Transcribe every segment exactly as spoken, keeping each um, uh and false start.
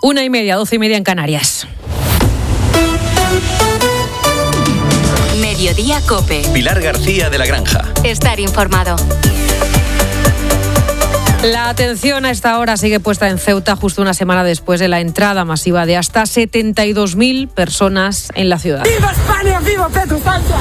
Una y media, doce y media en Canarias. Mediodía COPE. Pilar García de la Granja. Estar informado. La atención a esta hora sigue puesta en Ceuta justo una semana después de la entrada masiva de hasta setenta y dos mil personas en la ciudad. ¡Viva España! ¡Viva Pedro Sánchez!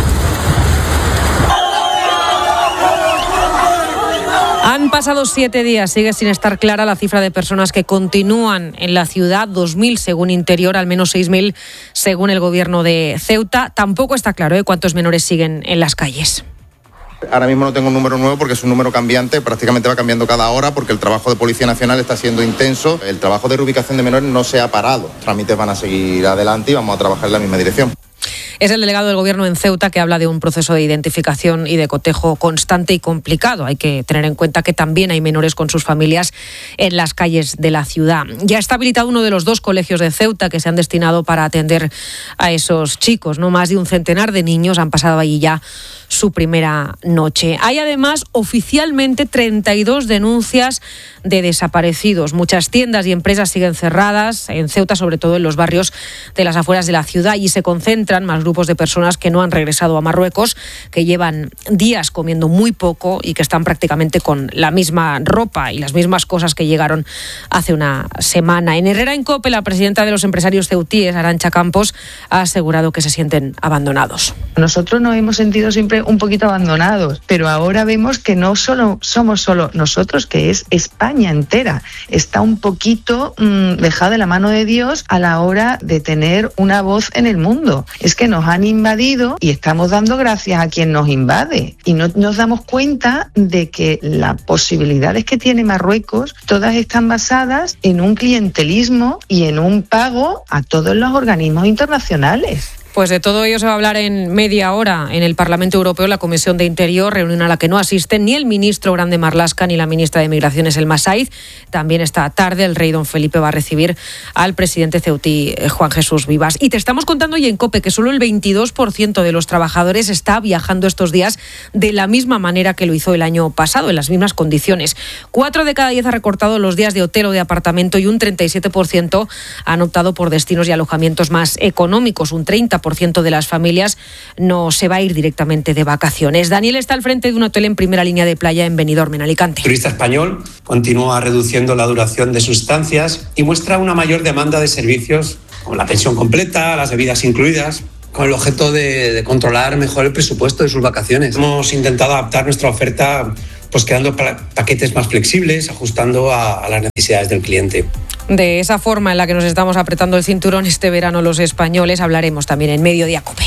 Han pasado siete días, sigue sin estar clara la cifra de personas que continúan en la ciudad, dos mil según Interior, al menos seis mil según el gobierno de Ceuta. Tampoco está claro ¿eh? cuántos menores siguen en las calles. Ahora mismo no tengo un número nuevo porque es un número cambiante, prácticamente va cambiando cada hora porque el trabajo de Policía Nacional está siendo intenso. El trabajo de reubicación de menores no se ha parado. Los trámites van a seguir adelante y vamos a trabajar en la misma dirección. Es el delegado del Gobierno en Ceuta que habla de un proceso de identificación y de cotejo constante y complicado. Hay que tener en cuenta que también hay menores con sus familias en las calles de la ciudad. Ya está habilitado uno de los dos colegios de Ceuta que se han destinado para atender a esos chicos. No más de un centenar de niños han pasado allí ya su primera noche. Hay además oficialmente treinta y dos denuncias de desaparecidos. Muchas tiendas y empresas siguen cerradas en Ceuta, sobre todo en los barrios de las afueras de la ciudad, y se concentran más grupos de personas que no han regresado a Marruecos, que llevan días comiendo muy poco y que están prácticamente con la misma ropa y las mismas cosas que llegaron hace una semana. En Herrera en COPE, la presidenta de los empresarios ceutíes, Arantxa Campos, ha asegurado que se sienten abandonados. Nosotros nos hemos sentido siempre un poquito abandonados, pero ahora vemos que no solo somos solo nosotros, que es España entera. Está un poquito mmm, dejada de la mano de Dios a la hora de tener una voz en el mundo. Es que nos han invadido y estamos dando gracias a quien nos invade. Y no nos damos cuenta de que las posibilidades que tiene Marruecos, todas están basadas en un clientelismo y en un pago a todos los organismos internacionales. Pues de todo ello se va a hablar en media hora en el Parlamento Europeo, la Comisión de Interior, reunión a la que no asisten ni el ministro Grande Marlaska ni la ministra de Migraciones, Elma Saiz. También esta tarde el rey don Felipe va a recibir al presidente ceutí, Juan Jesús Vivas. Y te estamos contando hoy en COPE que solo el veintidós por ciento de los trabajadores está viajando estos días de la misma manera que lo hizo el año pasado, en las mismas condiciones. Cuatro de cada diez ha recortado los días de hotel o de apartamento y un treinta y siete por ciento han optado por destinos y alojamientos más económicos. Un treinta por ciento de las familias no se va a ir directamente de vacaciones. Daniel está al frente de un hotel en primera línea de playa en Benidorm, en Alicante. El turista español continúa reduciendo la duración de sus estancias y muestra una mayor demanda de servicios como la pensión completa, las bebidas incluidas, con el objeto de, de controlar mejor el presupuesto de sus vacaciones. Hemos intentado adaptar nuestra oferta pues creando paquetes más flexibles, ajustando a, a las necesidades del cliente. De esa forma en la que nos estamos apretando el cinturón este verano los españoles, hablaremos también en Mediodía COPE.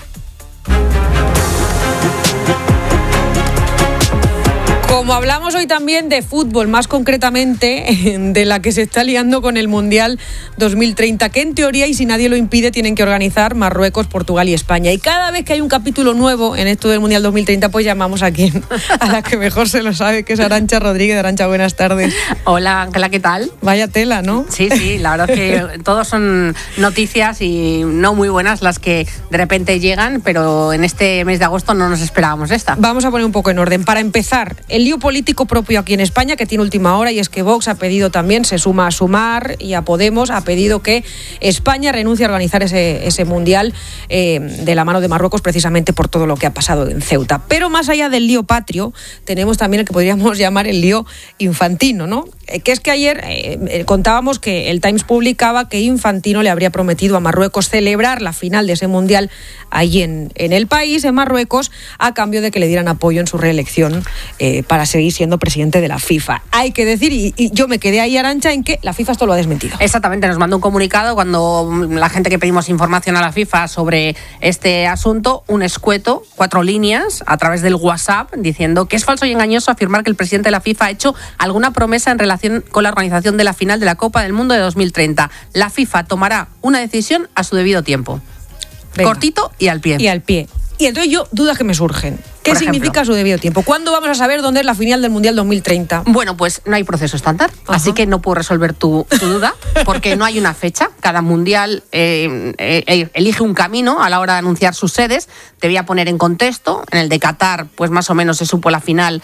Como hablamos hoy también de fútbol, más concretamente de la que se está liando con el Mundial dos mil treinta, que en teoría, y si nadie lo impide, tienen que organizar Marruecos, Portugal y España. Y cada vez que hay un capítulo nuevo en esto del Mundial dos mil treinta, pues llamamos a quien, a la que mejor se lo sabe, que es Arantxa Rodríguez. Arantxa, buenas tardes. Hola, Ángela, ¿qué tal? Vaya tela, ¿no? Sí, sí, la verdad es que todos son noticias y no muy buenas las que de repente llegan, pero en este mes de agosto no nos esperábamos esta. Vamos a poner un poco en orden. Para empezar, el lío político propio aquí en España, que tiene última hora, y es que Vox ha pedido también, se suma a Sumar y a Podemos, ha pedido que España renuncie a organizar ese, ese Mundial eh, de la mano de Marruecos, precisamente por todo lo que ha pasado en Ceuta. Pero más allá del lío patrio, tenemos también el que podríamos llamar el lío infantino, ¿no? Eh, que es que ayer eh, contábamos que el Times publicaba que Infantino le habría prometido a Marruecos celebrar la final de ese Mundial allí en, en el país, en Marruecos, a cambio de que le dieran apoyo en su reelección eh, para seguir siendo presidente de la FIFA. Hay que decir, y, y yo me quedé ahí, Arantxa, en que la FIFA esto lo ha desmentido. Exactamente, nos mandó un comunicado cuando la gente que pedimos información a la FIFA sobre este asunto, un escueto, cuatro líneas, a través del WhatsApp, diciendo que es falso y engañoso afirmar que el presidente de la FIFA ha hecho alguna promesa en relación con la organización de la final de la Copa del Mundo de dos mil treinta. La FIFA tomará una decisión a su debido tiempo. Venga. Cortito y al pie. Y al pie. Y entonces yo, dudas que me surgen. ¿Qué significa su debido tiempo? ¿Cuándo vamos a saber dónde es la final del Mundial dos mil treinta? Bueno, pues no hay proceso estándar, Ajá. así que no puedo resolver tu, tu duda, porque no hay una fecha. Cada mundial eh, eh, elige un camino a la hora de anunciar sus sedes. Te voy a poner en contexto. En el de Qatar, pues más o menos se supo la final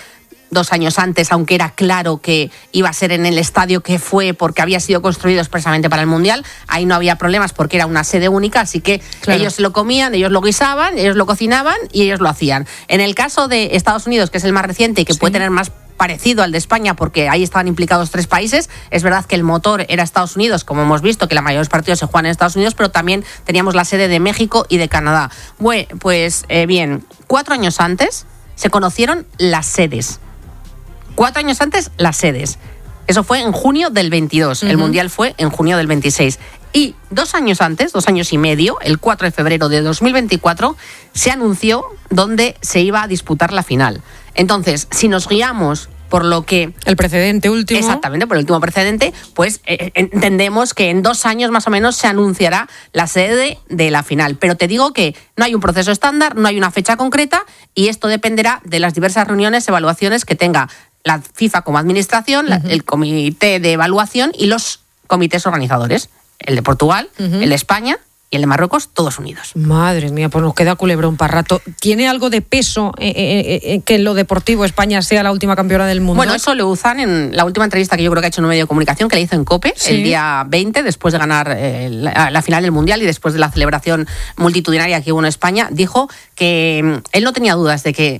dos años antes, aunque era claro que iba a ser en el estadio que fue porque había sido construido expresamente para el Mundial. Ahí no había problemas porque era una sede única, así que claro, ellos lo comían, ellos lo guisaban, ellos lo cocinaban y ellos lo hacían. En el caso de Estados Unidos, que es el más reciente y que sí puede tener más parecido al de España porque ahí estaban implicados tres países, es verdad que el motor era Estados Unidos, como hemos visto que la mayoría de los partidos se juegan en Estados Unidos, pero también teníamos la sede de México y de Canadá. Bueno, pues eh, bien, cuatro años antes se conocieron las sedes. Cuatro años antes, las sedes. Eso fue en junio del veintidós. Uh-huh. El Mundial fue en junio del veintiséis. Y dos años antes, dos años y medio, el cuatro de febrero de dos mil veinticuatro, se anunció dónde se iba a disputar la final. Entonces, si nos guiamos por lo que... El precedente último. Exactamente, por el último precedente, pues eh, entendemos que en dos años más o menos se anunciará la sede de la final. Pero te digo que no hay un proceso estándar, no hay una fecha concreta y esto dependerá de las diversas reuniones, evaluaciones que tenga la FIFA como administración, uh-huh. la, el comité de evaluación y los comités organizadores. El de Portugal, uh-huh. el de España y el de Marruecos, todos unidos. Madre mía, pues nos queda culebrón para rato. ¿Tiene algo de peso eh, eh, eh, que en lo deportivo España sea la última campeona del mundo? Bueno, eso lo usan en la última entrevista que yo creo que ha hecho en un medio de comunicación, que le hizo en COPE, ¿sí?, el día veinte, después de ganar eh, la, la final del Mundial y después de la celebración multitudinaria que hubo en España, dijo que mm, él no tenía dudas de que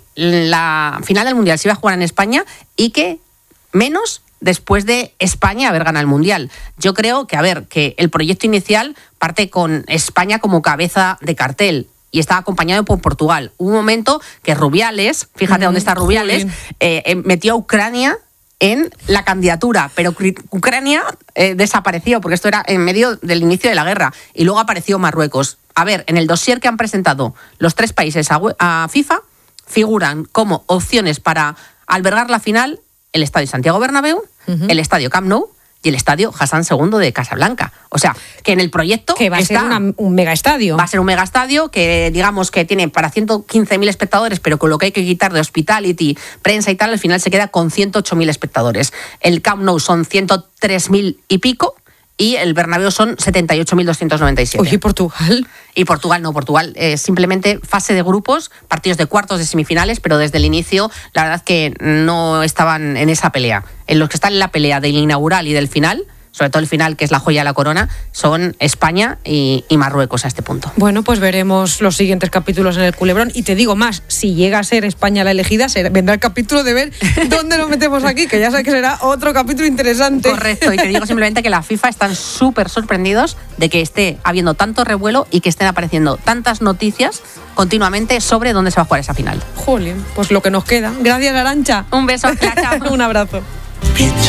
la final del Mundial se iba a jugar en España y que menos después de España haber ganado el Mundial. Yo creo que, a ver, que el proyecto inicial parte con España como cabeza de cartel y estaba acompañado por Portugal. Hubo un momento que Rubiales, fíjate mm, dónde está Rubiales, eh, eh, metió a Ucrania en la candidatura, pero Ucrania eh, desapareció porque esto era en medio del inicio de la guerra y luego apareció Marruecos. A ver, en el dossier que han presentado los tres países a, a FIFA figuran como opciones para albergar la final el Estadio Santiago Bernabéu, uh-huh. el Estadio Camp Nou y el Estadio Hassan segundo de Casablanca. O sea, que en el proyecto que va a está, ser una, un megaestadio. Va a ser un megaestadio que digamos que tiene para ciento quince mil espectadores, pero con lo que hay que quitar de hospitality, prensa y tal, al final se queda con ciento ocho mil espectadores. El Camp Nou son ciento tres mil y pico y el Bernabéu son setenta y ocho mil doscientos noventa y siete. Oye, ¿y Portugal? Y Portugal no, Portugal eh, simplemente fase de grupos, partidos de cuartos, de semifinales, pero desde el inicio la verdad que no estaban en esa pelea. En los que están en la pelea del inaugural y del final, sobre todo el final, que es la joya de la corona, son España y, y Marruecos a este punto. Bueno, pues veremos los siguientes capítulos en el culebrón. Y te digo más, si llega a ser España la elegida, será, vendrá el capítulo de ver dónde nos metemos aquí, que ya sabes que será otro capítulo interesante. Correcto, y te digo simplemente que la FIFA están súper sorprendidos de que esté habiendo tanto revuelo y que estén apareciendo tantas noticias continuamente sobre dónde se va a jugar esa final. Jolín, pues lo que nos queda. Gracias, Arantxa. Un beso, chao. Un abrazo.